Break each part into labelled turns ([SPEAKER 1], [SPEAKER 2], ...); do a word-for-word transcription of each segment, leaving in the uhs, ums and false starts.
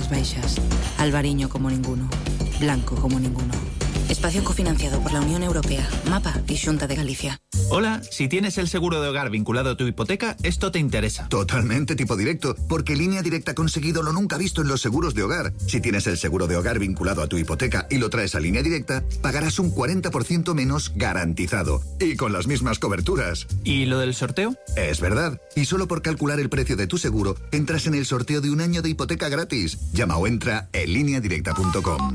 [SPEAKER 1] Rías Baixas. Albariño como ninguno. Blanco como ninguno. Espacio cofinanciado por la Unión Europea, Mapa y Xunta de Galicia.
[SPEAKER 2] Hola, si tienes el seguro de hogar vinculado a tu hipoteca, esto te interesa.
[SPEAKER 3] Totalmente tipo directo, porque Línea Directa ha conseguido lo nunca visto en los seguros de hogar. Si tienes el seguro de hogar vinculado a tu hipoteca y lo traes a Línea Directa, pagarás un cuarenta por ciento menos garantizado. Y con las mismas coberturas.
[SPEAKER 2] ¿Y lo del sorteo?
[SPEAKER 3] Es verdad. Y solo por calcular el precio de tu seguro, entras en el sorteo de un año de hipoteca gratis. Llama o entra en línea directa punto com.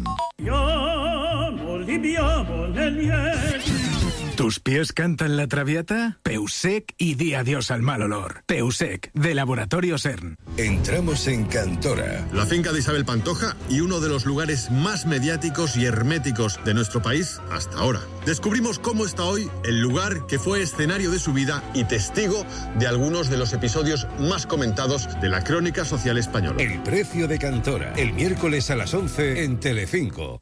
[SPEAKER 4] ¿Tus pies cantan la traviata? Peusec y di adiós al mal olor. Peusec, de Laboratorio CERN.
[SPEAKER 5] Entramos en Cantora,
[SPEAKER 6] la finca de Isabel Pantoja y uno de los lugares más mediáticos y herméticos de nuestro país hasta ahora. Descubrimos cómo está hoy el lugar que fue escenario de su vida y testigo de algunos de los episodios más comentados de la crónica social española.
[SPEAKER 5] El precio de Cantora, el miércoles a las once en Telecinco.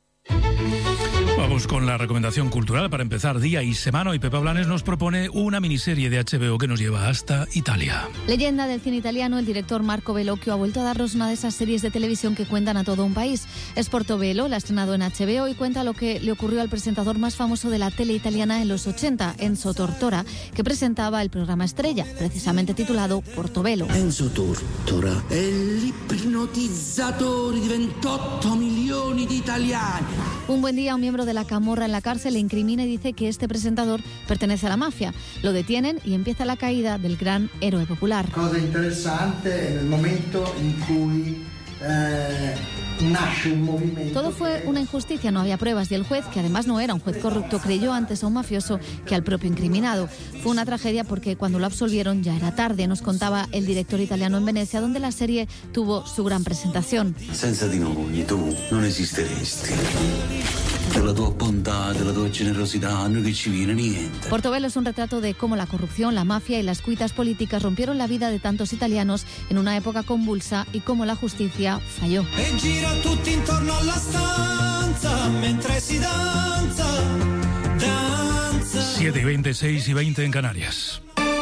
[SPEAKER 7] Vamos con la recomendación cultural para empezar día y semana. Y Pepa Blanes nos propone una miniserie de H B O que nos lleva hasta Italia.
[SPEAKER 8] Leyenda del cine italiano, el director Marco Bellocchio ha vuelto a darnos una de esas series de televisión que cuentan a todo un país. Es Portobello, la ha estrenado en H B O y cuenta lo que le ocurrió al presentador más famoso de la tele italiana en los ochenta, Enzo Tortora, que presentaba el programa estrella, precisamente titulado Portobello.
[SPEAKER 9] Enzo Tortora è l'ipnotizzatore di ventotto milioni di italiani.
[SPEAKER 8] Un buen día, un miembro de la camorra en la cárcel le incrimina y dice que este presentador pertenece a la mafia. Lo detienen y empieza la caída del gran héroe popular.
[SPEAKER 10] Cosa interesante en el momento en cui eh, nace un movimiento.
[SPEAKER 8] Todo fue una injusticia, no había pruebas y el juez, que además no era un juez corrupto, creyó antes a un mafioso que al propio incriminado. Fue una tragedia porque cuando lo absolvieron ya era tarde, nos contaba el director italiano en Venecia, donde la serie tuvo su gran presentación.
[SPEAKER 11] Senza di noi tu non esisteresti. De la tua bontà, de la tua generosidad, no che ci viene niente.
[SPEAKER 8] Portobello es un retrato de cómo la corrupción, la mafia y las cuitas políticas rompieron la vida de tantos italianos en una época convulsa y cómo la justicia falló.
[SPEAKER 12] E gira tutti intorno alla stanza mentre si danza, danza.
[SPEAKER 7] siete y veinte, seis y veinte en Canarias.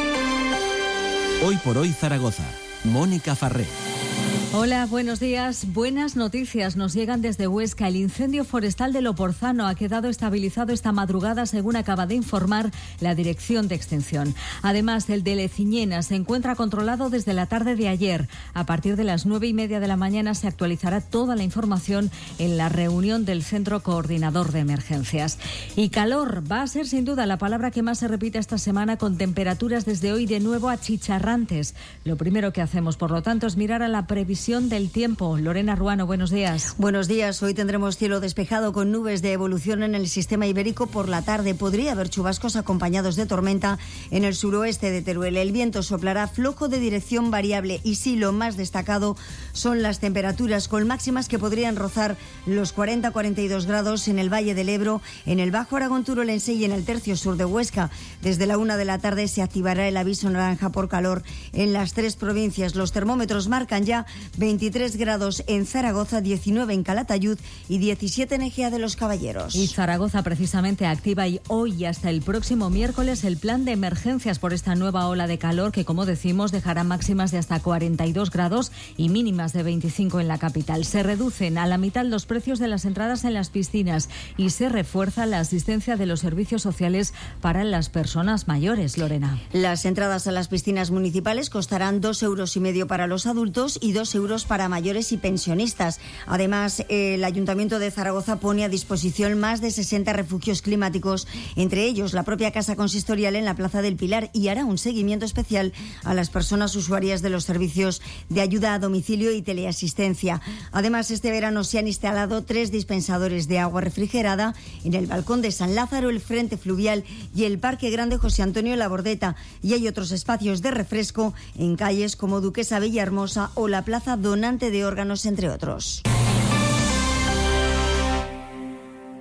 [SPEAKER 13] Hoy por hoy Zaragoza. Mónica Farré.
[SPEAKER 14] Hola, buenos días. Buenas noticias nos llegan desde Huesca. El incendio forestal de Loporzano ha quedado estabilizado esta madrugada, según acaba de informar la Dirección de Extinción. Además, el de Leciñena se encuentra controlado desde la tarde de ayer. A partir de las nueve y media de la mañana se actualizará toda la información en la reunión del Centro Coordinador de Emergencias. Y calor va a ser sin duda la palabra que más se repite esta semana, con temperaturas desde hoy de nuevo achicharrantes. Lo primero que hacemos, por lo tanto, es mirar a la previsión del tiempo. Lorena Ruano, buenos días.
[SPEAKER 15] Buenos días. Hoy tendremos cielo despejado con nubes de evolución en el sistema ibérico. Por la tarde podría haber chubascos acompañados de tormenta en el suroeste de Teruel. El viento soplará flojo de dirección variable y sí, lo más destacado son las temperaturas, con máximas que podrían rozar los cuarenta a cuarenta y dos grados en el Valle del Ebro, en el Bajo Aragón turolense y en el tercio sur de Huesca. Desde la una de la tarde se activará el aviso naranja por calor en las tres provincias. Los termómetros marcan ya veintitrés grados en Zaragoza, diecinueve en Calatayud y diecisiete en Ejea de los Caballeros.
[SPEAKER 14] Y Zaragoza precisamente activa y hoy y hasta el próximo miércoles el plan de emergencias por esta nueva ola de calor que, como decimos, dejará máximas de hasta cuarenta y dos grados y mínimas de veinticinco en la capital. Se reducen a la mitad los precios de las entradas en las piscinas y se refuerza la asistencia de los servicios sociales para las personas mayores. Lorena.
[SPEAKER 15] Las entradas a las piscinas municipales costarán dos euros y medio para los adultos y dos euros para mayores y pensionistas. Además, el Ayuntamiento de Zaragoza pone a disposición más de sesenta refugios climáticos, entre ellos la propia Casa Consistorial en la Plaza del Pilar, y hará un seguimiento especial a las personas usuarias de los servicios de ayuda a domicilio y teleasistencia. Además, este verano se han instalado tres dispensadores de agua refrigerada en el balcón de San Lázaro, el Frente Fluvial y el Parque Grande José Antonio Labordeta, y hay otros espacios de refresco en calles como Duquesa Villahermosa o la Plaza Donante de Órganos, entre otros.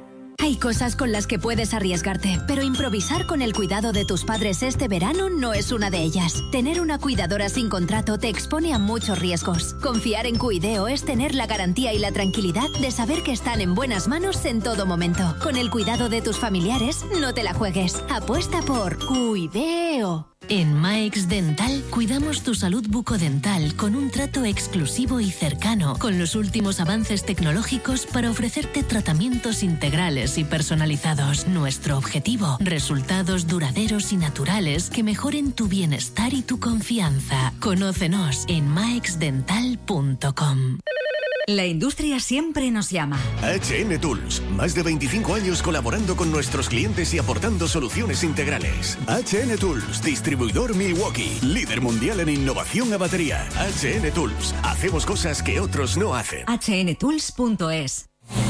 [SPEAKER 16] Hay cosas con las que puedes arriesgarte, pero improvisar con el cuidado de tus padres este verano no es una de ellas. Tener una cuidadora sin contrato te expone a muchos riesgos. Confiar en Cuideo es tener la garantía y la tranquilidad de saber que están en buenas manos en todo momento. Con el cuidado de tus familiares, no te la juegues. Apuesta por Cuideo.
[SPEAKER 17] En Maex Dental cuidamos tu salud bucodental con un trato exclusivo y cercano, con los últimos avances tecnológicos para ofrecerte tratamientos integrales y personalizados. Nuestro objetivo, resultados duraderos y naturales que mejoren tu bienestar y tu confianza. Conócenos en maeix dental punto com.
[SPEAKER 18] La industria siempre nos llama.
[SPEAKER 19] H N Tools, más de veinticinco años colaborando con nuestros clientes y aportando soluciones integrales. H N Tools, distribuidor Milwaukee, líder mundial en innovación a batería. H N Tools, hacemos cosas que otros no hacen.
[SPEAKER 18] H N tools punto es.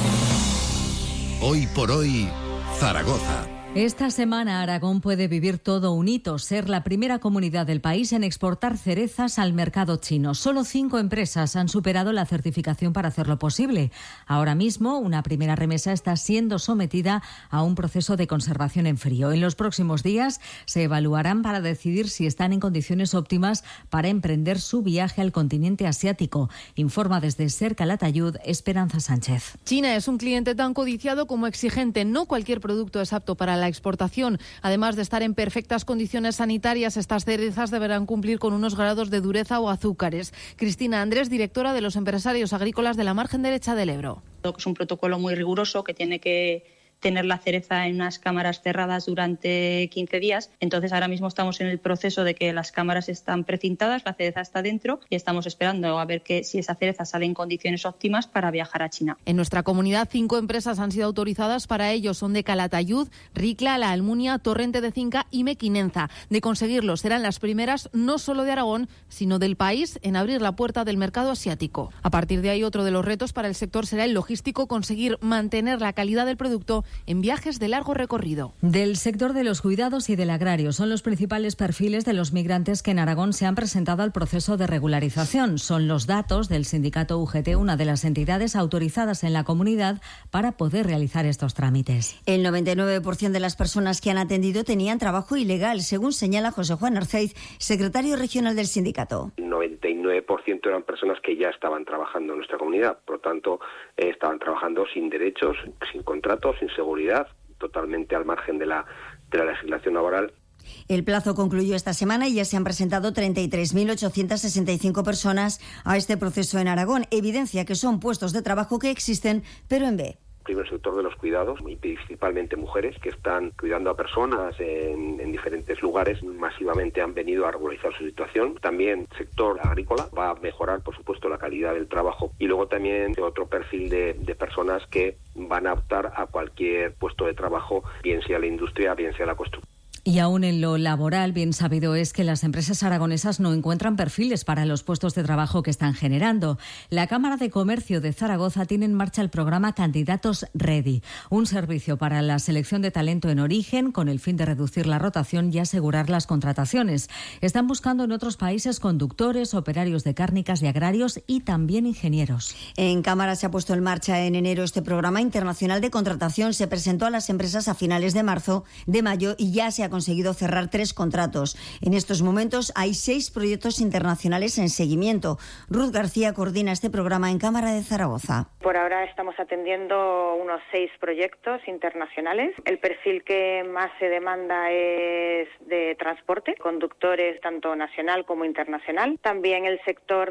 [SPEAKER 20] Hoy por hoy, Zaragoza.
[SPEAKER 14] Esta semana Aragón puede vivir todo un hito, ser la primera comunidad del país en exportar cerezas al mercado chino. Solo cinco empresas han superado la certificación para hacerlo posible. Ahora mismo, una primera remesa está siendo sometida a un proceso de conservación en frío. En los próximos días se evaluarán para decidir si están en condiciones óptimas para emprender su viaje al continente asiático. Informa desde Ser Calatayud, Esperanza Sánchez.
[SPEAKER 21] China es un cliente tan codiciado como exigente. No cualquier producto es apto para la la exportación. Además de estar en perfectas condiciones sanitarias, estas cerezas deberán cumplir con unos grados de dureza o azúcares. Cristina Andrés, directora de los empresarios agrícolas de la margen derecha del Ebro.
[SPEAKER 22] Es un protocolo muy riguroso que tiene que tener la cereza en unas cámaras cerradas durante quince días. Entonces ahora mismo estamos en el proceso de que las cámaras están precintadas, la cereza está dentro y estamos esperando a ver que si esa cereza sale en condiciones óptimas para viajar a China.
[SPEAKER 21] En nuestra comunidad, cinco empresas han sido autorizadas para ello. Son de Calatayud, Ricla, La Almunia, Torrente de Cinca y Mequinenza. De conseguirlo, serán las primeras no solo de Aragón, sino del país en abrir la puerta del mercado asiático. A partir de ahí, otro de los retos para el sector será el logístico, conseguir mantener la calidad del producto en viajes de largo recorrido.
[SPEAKER 14] Del sector de los cuidados y del agrario son los principales perfiles de los migrantes que en Aragón se han presentado al proceso de regularización. Son los datos del sindicato U G T, una de las entidades autorizadas en la comunidad para poder realizar estos trámites.
[SPEAKER 15] El noventa y nueve por ciento de las personas que han atendido tenían trabajo ilegal, según señala José Juan Arceiz, secretario regional del sindicato.
[SPEAKER 23] El noventa y nueve por ciento eran personas que ya estaban trabajando en nuestra comunidad, por lo tanto eh, estaban trabajando sin derechos, sin contratos, sin seguridad, totalmente al margen de la, de la legislación laboral.
[SPEAKER 15] El plazo concluyó esta semana y ya se han presentado treinta y tres mil ochocientas sesenta y cinco personas a este proceso en Aragón. Evidencia que son puestos de trabajo que existen, pero en B.
[SPEAKER 23] Primero, el sector de los cuidados, y principalmente mujeres que están cuidando a personas en, en diferentes lugares, masivamente han venido a regularizar su situación. También el sector agrícola va a mejorar, por supuesto, la calidad del trabajo. Y luego también otro perfil de, de personas que van a optar a cualquier puesto de trabajo, bien sea la industria, bien sea la construcción.
[SPEAKER 14] Y aún en lo laboral, bien sabido es que las empresas aragonesas no encuentran perfiles para los puestos de trabajo que están generando. La Cámara de Comercio de Zaragoza tiene en marcha el programa Candidatos Ready, un servicio para la selección de talento en origen con el fin de reducir la rotación y asegurar las contrataciones. Están buscando en otros países conductores, operarios de cárnicas y agrarios y también ingenieros.
[SPEAKER 15] En Cámara se ha puesto en marcha en enero este programa internacional de contratación. Se presentó a las empresas a finales de marzo, de mayo y ya se ha conseguido cerrar tres contratos. En estos momentos hay seis proyectos internacionales en seguimiento. Ruth García coordina este programa en Cámara de Zaragoza.
[SPEAKER 24] Por ahora estamos atendiendo unos seis proyectos internacionales. El perfil que más se demanda es de transporte, conductores tanto nacional como internacional. También el sector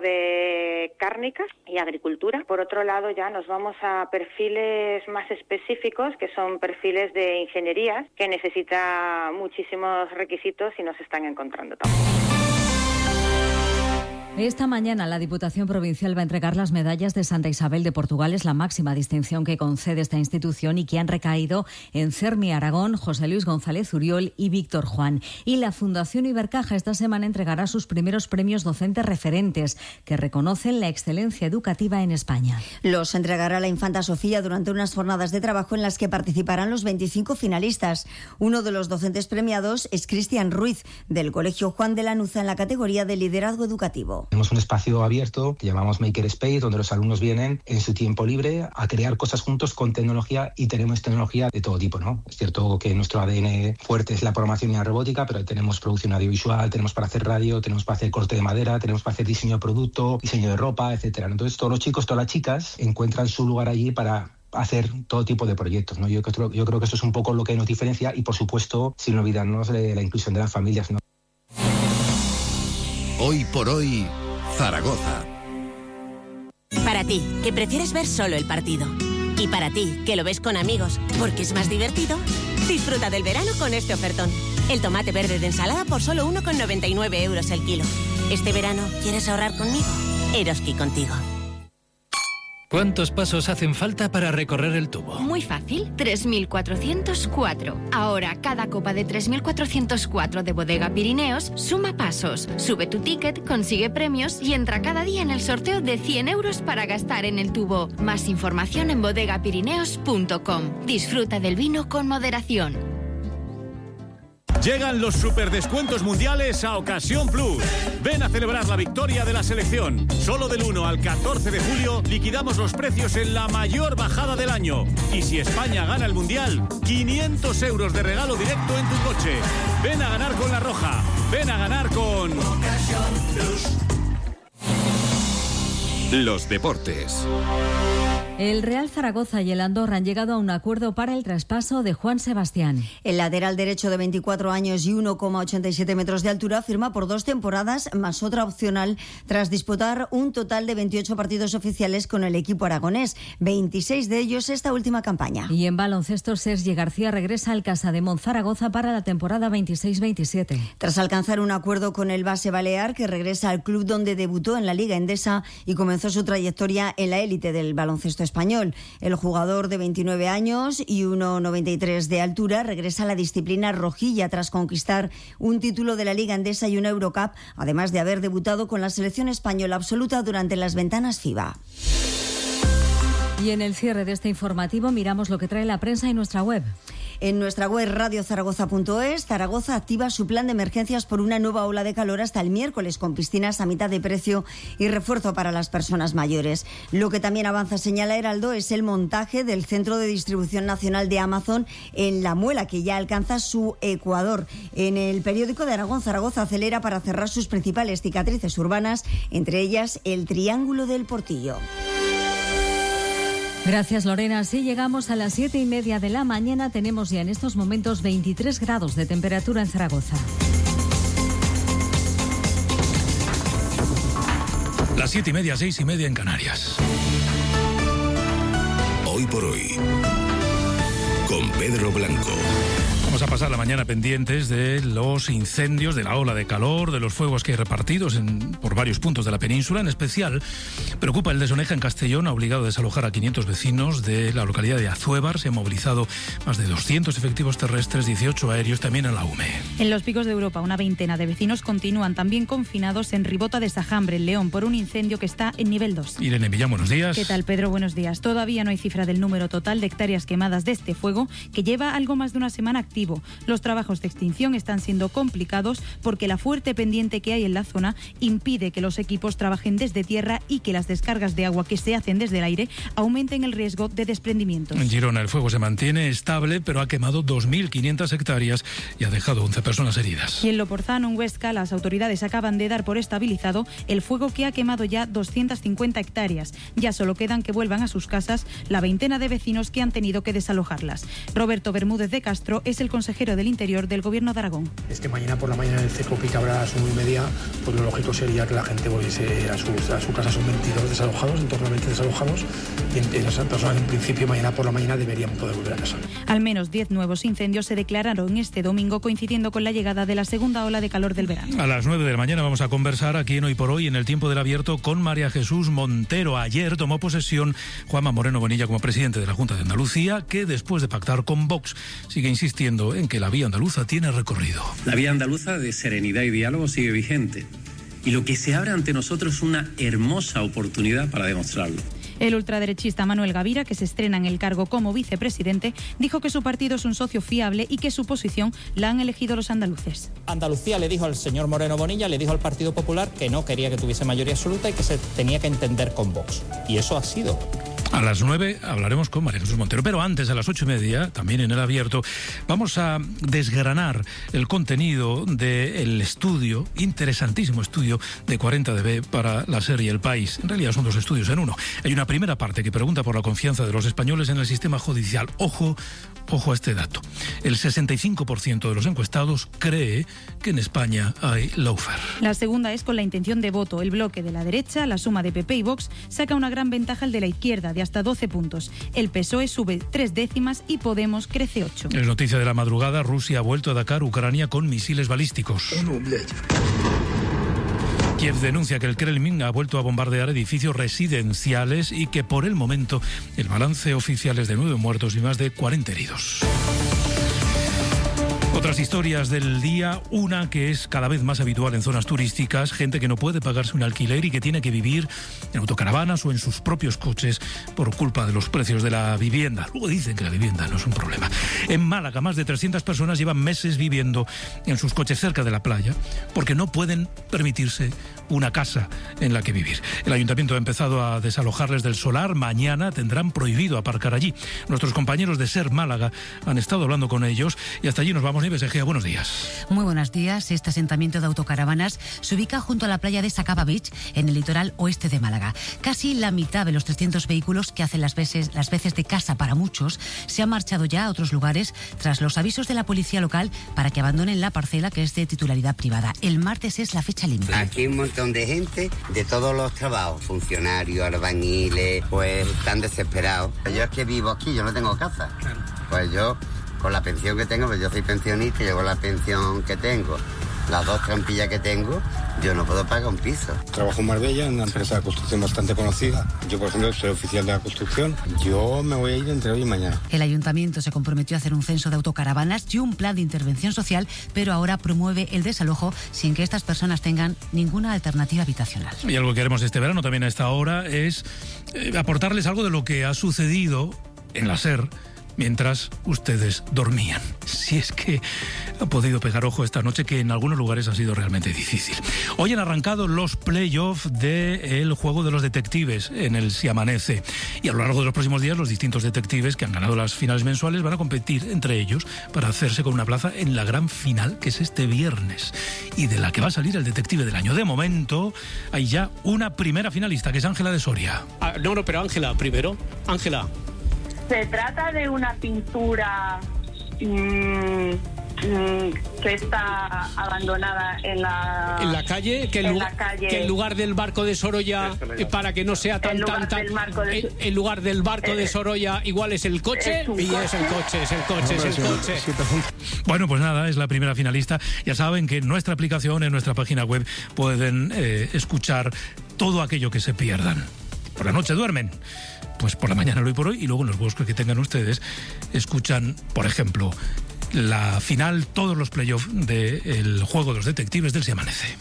[SPEAKER 24] de cárnicas y agricultura. Por otro lado, ya nos vamos a perfiles más específicos, que son perfiles de ingenierías, que necesita muchísimos requisitos y nos están encontrando también.
[SPEAKER 14] Esta mañana la Diputación Provincial va a entregar las medallas de Santa Isabel de Portugal. Es la máxima distinción que concede esta institución y que han recaído en Cermi Aragón, José Luis González Uriol y Víctor Juan. Y la Fundación Ibercaja esta semana entregará sus primeros premios docentes referentes que reconocen la excelencia educativa en España.
[SPEAKER 15] Los entregará la Infanta Sofía durante unas jornadas de trabajo en las que participarán los veinticinco finalistas. Uno de los docentes premiados es Cristian Ruiz, del Colegio Juan de Lanuza, en la categoría de liderazgo educativo. Blanco.
[SPEAKER 1] Tenemos un espacio abierto que llamamos Maker Space, donde los alumnos vienen en su tiempo libre a crear cosas juntos con tecnología, y tenemos tecnología de todo tipo, ¿no? Es cierto que nuestro A D N fuerte es la programación y la robótica, pero tenemos producción audiovisual, tenemos para hacer radio, tenemos para hacer corte de madera, tenemos para hacer diseño de producto, diseño de ropa, etcétera. Entonces todos los chicos, todas las chicas encuentran su lugar allí para hacer todo tipo de proyectos, ¿no? Yo creo, yo creo que eso es un poco lo que nos diferencia, y por supuesto sin olvidarnos de la inclusión de las familias, ¿no?
[SPEAKER 20] Hoy por hoy, Zaragoza.
[SPEAKER 2] Para ti, que prefieres ver solo el partido. Y para ti, que lo ves con amigos, porque es más divertido, disfruta del verano con este ofertón. El tomate verde de ensalada por solo uno con noventa y nueve euros el kilo. Este verano, ¿quieres ahorrar conmigo? Eroski contigo.
[SPEAKER 3] ¿Cuántos pasos hacen falta para recorrer el tubo?
[SPEAKER 4] Muy fácil, tres mil cuatrocientos cuatro. Ahora, cada copa de tres mil cuatrocientos cuatro de Bodega Pirineos suma pasos. Sube tu ticket, consigue premios y entra cada día en el sorteo de cien euros para gastar en el tubo. Más información en bodega pirineos punto com. Disfruta del vino con moderación.
[SPEAKER 25] Llegan los superdescuentos mundiales a Ocasión Plus. Ven a celebrar la victoria de la selección. Solo del uno al catorce de julio liquidamos los precios en la mayor bajada del año. Y si España gana el mundial, quinientos euros de regalo directo en tu coche. Ven a ganar con La Roja. Ven a ganar con Ocasión Plus.
[SPEAKER 20] Los deportes.
[SPEAKER 14] El Real Zaragoza y el Andorra han llegado a un acuerdo para el traspaso de Juan Sebastián.
[SPEAKER 15] El lateral derecho de veinticuatro años y uno coma ochenta y siete metros de altura firma por dos temporadas más otra opcional tras disputar un total de veintiocho partidos oficiales con el equipo aragonés, veintiséis de ellos esta última campaña.
[SPEAKER 14] Y en baloncesto, Sergi García regresa al Casademont Zaragoza para la temporada veintiséis veintisiete.
[SPEAKER 15] Tras alcanzar un acuerdo con el base balear, que regresa al club donde debutó en la Liga Endesa y comenzó su trayectoria en la élite del baloncesto español. El jugador de veintinueve años y uno coma noventa y tres de altura regresa a la disciplina rojilla tras conquistar un título de la Liga Endesa y una Eurocup, además de haber debutado con la selección española absoluta durante las ventanas FIBA.
[SPEAKER 14] Y en el cierre de este informativo miramos lo que trae la prensa en nuestra web.
[SPEAKER 15] En nuestra web radio zaragoza punto es, Zaragoza activa su plan de emergencias por una nueva ola de calor hasta el miércoles, con piscinas a mitad de precio y refuerzo para las personas mayores. Lo que también avanza, señala Heraldo, es el montaje del centro de distribución nacional de Amazon en La Muela, que ya alcanza su ecuador. En el periódico de Aragón, Zaragoza acelera para cerrar sus principales cicatrices urbanas, entre ellas el Triángulo del Portillo.
[SPEAKER 14] Gracias, Lorena. Así llegamos a las siete y media de la mañana. Tenemos ya en estos momentos veintitrés grados de temperatura en Zaragoza.
[SPEAKER 7] Las siete y media, seis y media en Canarias.
[SPEAKER 5] Hoy por hoy, con Pedro Blanco.
[SPEAKER 7] Vamos a pasar la mañana pendientes de los incendios, de la ola de calor, de los fuegos que hay repartidos en, por varios puntos de la península. En especial, preocupa el de Soneja en Castellón, ha obligado a desalojar a quinientos vecinos de la localidad de Azuévar. Se han movilizado más de doscientos efectivos terrestres, dieciocho aéreos, también en la U M E.
[SPEAKER 26] En los Picos de Europa, una veintena de vecinos continúan también confinados en Ribota de Sajambre, en León, por un incendio que está en nivel dos.
[SPEAKER 7] Irene Millán, buenos días.
[SPEAKER 26] ¿Qué tal, Pedro? Buenos días. Todavía no hay cifra del número total de hectáreas quemadas de este fuego, que lleva algo más de una semana activo. Los trabajos de extinción están siendo complicados porque la fuerte pendiente que hay en la zona impide que los equipos trabajen desde tierra y que las descargas de agua que se hacen desde el aire aumenten el riesgo de desprendimientos.
[SPEAKER 7] En Girona el fuego se mantiene estable, pero ha quemado dos mil quinientas hectáreas y ha dejado once personas heridas.
[SPEAKER 26] Y en Loporzano, en Huesca, las autoridades acaban de dar por estabilizado el fuego que ha quemado ya doscientas cincuenta hectáreas. Ya solo quedan que vuelvan a sus casas la veintena de vecinos que han tenido que desalojarlas. Roberto Bermúdez de Castro es el consejero del Interior del Gobierno de Aragón.
[SPEAKER 27] Es que mañana por la mañana en el Cecopic habrá a las una y media, pues lo lógico sería que la gente volviese a, sus, a su casa. Son veintidós desalojados, en torno a veinte desalojados, y en, en esas personas en principio mañana por la mañana deberían poder volver a casa.
[SPEAKER 26] Al menos diez nuevos incendios se declararon este domingo, coincidiendo con la llegada de la segunda ola de calor del verano.
[SPEAKER 7] A las nueve de la mañana vamos a conversar aquí en Hoy por Hoy, en el Tiempo del Abierto, con María Jesús Montero. Ayer tomó posesión Juanma Moreno Bonilla como presidente de la Junta de Andalucía, que después de pactar con Vox sigue insistiendo en que la vía andaluza tiene recorrido.
[SPEAKER 28] La vía andaluza de serenidad y diálogo sigue vigente. Y lo que se abre ante nosotros es una hermosa oportunidad para demostrarlo.
[SPEAKER 26] El ultraderechista Manuel Gavira, que se estrena en el cargo como vicepresidente, dijo que su partido es un socio fiable y que su posición la han elegido los andaluces.
[SPEAKER 6] Andalucía le dijo al señor Moreno Bonilla, le dijo al Partido Popular que no quería que tuviese mayoría absoluta y que se tenía que entender con Vox. Y eso ha sido.
[SPEAKER 7] A las nueve hablaremos con María Jesús Montero, pero antes, a las ocho y media, también en El Abierto, vamos a desgranar el contenido del estudio, interesantísimo estudio de cuarenta D B para la serie El País. En realidad son dos estudios en uno. Hay una primera parte que pregunta por la confianza de los españoles en el sistema judicial. Ojo, ojo a este dato. El sesenta y cinco por ciento de los encuestados cree que en España hay lawfare.
[SPEAKER 26] La segunda es con la intención de voto. El bloque de la derecha, la suma de P P y Vox, saca una gran ventaja al de la izquierda, de hasta doce puntos. El P S O E sube tres décimas y Podemos crece ocho.
[SPEAKER 7] Es noticia de la madrugada, Rusia ha vuelto a atacar Ucrania con misiles balísticos. Kiev denuncia que el Kremlin ha vuelto a bombardear edificios residenciales y que por el momento el balance oficial es de nueve muertos y más de cuarenta heridos. Otras historias del día, una que es cada vez más habitual en zonas turísticas, gente que no puede pagarse un alquiler y que tiene que vivir en autocaravanas o en sus propios coches por culpa de los precios de la vivienda. Luego dicen que la vivienda no es un problema. En Málaga, más de trescientas personas llevan meses viviendo en sus coches cerca de la playa porque no pueden permitirse una casa en la que vivir. El ayuntamiento ha empezado a desalojarles del solar. Mañana tendrán prohibido aparcar allí. Nuestros compañeros de SER Málaga han estado hablando con ellos y hasta allí nos vamos. Nieves Egea, buenos días.
[SPEAKER 8] Muy buenos días. Este asentamiento de autocaravanas se ubica junto a la playa de Sacaba Beach, en el litoral oeste de Málaga. Casi la mitad de los trescientos vehículos que hacen las veces, las veces de casa para muchos se han marchado ya a otros lugares tras los avisos de la policía local para que abandonen la parcela que es de titularidad privada. El martes es la fecha límite.
[SPEAKER 9] Aquí hay un montón de gente de todos los trabajos, funcionarios, albañiles, pues están desesperados. Yo es que vivo aquí, yo no tengo casa. Pues yo, con la pensión que tengo, pues yo soy pensionista, yo con la pensión que tengo, las dos trampillas que tengo, yo no puedo pagar un piso.
[SPEAKER 27] Trabajo en Marbella, en una empresa de construcción bastante conocida. Yo, por ejemplo, soy oficial de la construcción. Yo me voy a ir entre hoy y mañana.
[SPEAKER 8] El ayuntamiento se comprometió a hacer un censo de autocaravanas y un plan de intervención social, pero ahora promueve el desalojo sin que estas personas tengan ninguna alternativa habitacional.
[SPEAKER 7] Y algo que haremos este verano también a esta hora es eh, aportarles algo de lo que ha sucedido en la SER mientras ustedes dormían. Si es que ha podido pegar ojo esta noche, que en algunos lugares ha sido realmente difícil. Hoy han arrancado los playoffs del juego de los detectives en el Si Amanece. Y a lo largo de los próximos días, los distintos detectives que han ganado las finales mensuales van a competir entre ellos para hacerse con una plaza en la gran final, que es este viernes, y de la que va a salir el detective del año. De momento, hay ya una primera finalista, que es Ángela de Soria.
[SPEAKER 10] Ah, no, no, pero Ángela, primero. Ángela.
[SPEAKER 11] Se trata de una pintura mmm, mmm, que está abandonada en la
[SPEAKER 10] en la calle, que en,
[SPEAKER 11] en,
[SPEAKER 10] lu-
[SPEAKER 11] la calle,
[SPEAKER 10] que en lugar del barco de Sorolla, eh, para que no sea tan tan tan,
[SPEAKER 11] de,
[SPEAKER 10] en, en lugar del barco
[SPEAKER 11] eh,
[SPEAKER 10] de Sorolla igual es el coche,
[SPEAKER 11] es
[SPEAKER 10] y
[SPEAKER 11] coche.
[SPEAKER 10] es el coche, es el coche, es el coche.
[SPEAKER 7] Bueno, pues nada, es la primera finalista. Ya saben que en nuestra aplicación, en nuestra página web, pueden eh, escuchar todo aquello que se pierdan. Por la noche duermen, pues por la mañana lo y por hoy, y luego en los bosques que tengan ustedes escuchan, por ejemplo, la final, todos los playoffs del juego de los detectives del Si Amanece.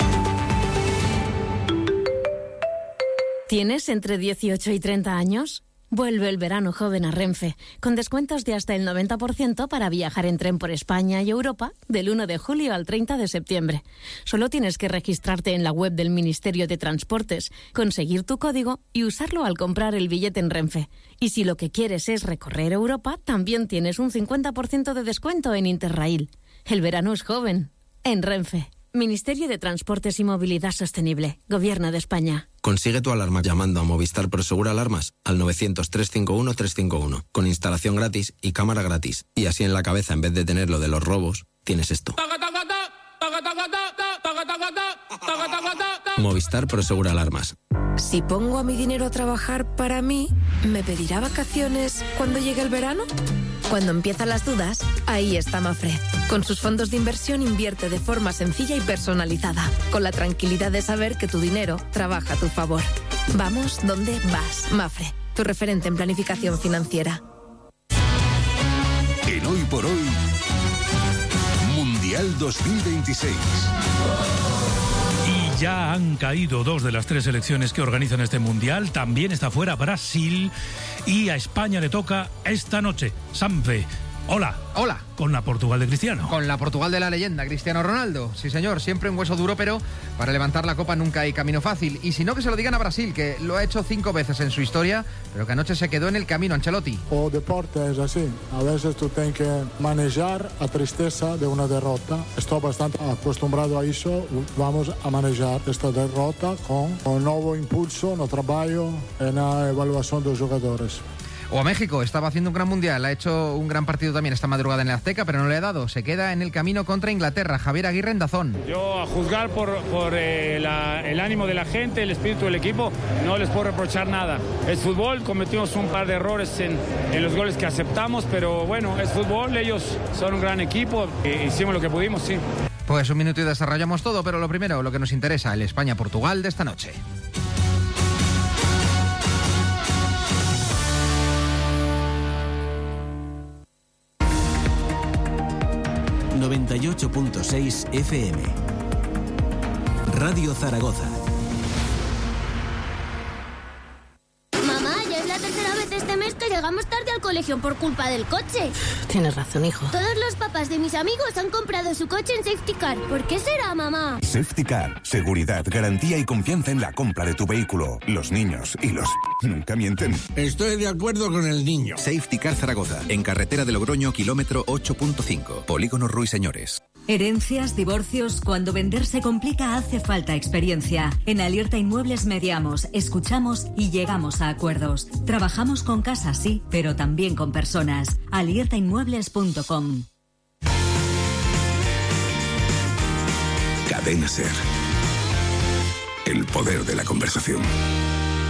[SPEAKER 12] ¿Tienes entre dieciocho y treinta años? Vuelve el verano joven a Renfe, con descuentos de hasta el noventa por ciento para viajar en tren por España y Europa del uno de julio al treinta de septiembre. Solo tienes que registrarte en la web del Ministerio de Transportes, conseguir tu código y usarlo al comprar el billete en Renfe. Y si lo que quieres es recorrer Europa, también tienes un cincuenta por ciento de descuento en Interrail. El verano es joven, en Renfe. Ministerio de Transportes y Movilidad Sostenible, Gobierno de España.
[SPEAKER 13] Consigue tu alarma llamando a Movistar Prosegur Alarmas al novecientos, trescientos cincuenta y uno, trescientos cincuenta y uno, con instalación gratis y cámara gratis. Y así en la cabeza, en vez de tener lo de los robos, tienes esto. Movistar Prosegur Alarmas.
[SPEAKER 16] Si pongo a mi dinero a trabajar para mí, ¿me pedirá vacaciones cuando llegue el verano? Cuando empiezan las dudas, ahí está Mafre. Con sus fondos de inversión invierte de forma sencilla y personalizada, con la tranquilidad de saber que tu dinero trabaja a tu favor. Vamos donde vas. Mafre, tu referente en planificación financiera.
[SPEAKER 5] En Hoy por Hoy, Mundial dos mil veintiséis.
[SPEAKER 7] Ya han caído dos de las tres selecciones que organizan este Mundial. También está fuera Brasil y a España le toca esta noche. Sanfe. Hola.
[SPEAKER 1] Hola.
[SPEAKER 7] Con la Portugal de Cristiano.
[SPEAKER 1] Con la Portugal de la leyenda, Cristiano Ronaldo. Sí, señor, siempre un hueso duro, pero para levantar la copa nunca hay camino fácil. Y si no, que se lo digan a Brasil, que lo ha hecho cinco veces en su historia, pero que anoche se quedó en el camino, Ancelotti.
[SPEAKER 17] O deporte es así. A veces tú tienes que manejar la tristeza de una derrota. Estoy bastante acostumbrado a eso. Vamos a manejar esta derrota con un nuevo impulso, no trabajo, en la evaluación de los jugadores.
[SPEAKER 1] O a México, estaba haciendo un gran mundial, ha hecho un gran partido también esta madrugada en el Azteca, pero no le ha dado. Se queda en el camino contra Inglaterra. Javier Aguirre en Dazón.
[SPEAKER 18] Yo, a juzgar por, por eh, la, el ánimo de la gente, el espíritu del equipo, no les puedo reprochar nada. Es fútbol, cometimos un par de errores en, en los goles que aceptamos, pero bueno, es fútbol, ellos son un gran equipo, e hicimos lo que pudimos, sí.
[SPEAKER 1] Pues un minuto y desarrollamos todo, pero lo primero, lo que nos interesa, el España-Portugal de esta noche.
[SPEAKER 19] noventa y ocho punto seis F M. Radio Zaragoza.
[SPEAKER 21] Mamá, ya es la tercera vez este mes que llegamos tarde al colegio por culpa del coche.
[SPEAKER 12] Tienes razón, hijo.
[SPEAKER 21] Todos los papás de mis amigos han comprado su coche en Safety Car. ¿Por qué será, mamá?
[SPEAKER 22] Safety Car. Seguridad, garantía y confianza en la compra de tu vehículo. Los niños y los... nunca mienten.
[SPEAKER 23] Estoy de acuerdo con el niño.
[SPEAKER 20] Safety Car Zaragoza, en carretera de Logroño, kilómetro ocho punto cinco. Polígono Ruiseñores.
[SPEAKER 24] Herencias, divorcios, cuando vender se complica hace falta experiencia. En Alerta Inmuebles mediamos, escuchamos y llegamos a acuerdos. Trabajamos con casas, sí, pero también con personas. alerta inmuebles punto com.
[SPEAKER 5] Cadena Ser. El poder de la conversación.